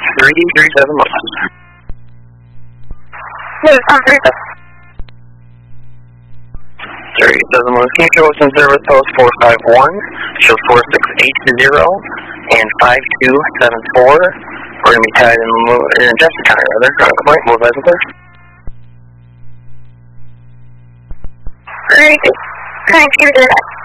337 miles. Yes, I'm 37. 37 miles. Can you show us in service post 451, show 4680 and 5274. We're going to be tied in Jefferson County, rather. Complaint, move as clear. Great. Thanks, give it a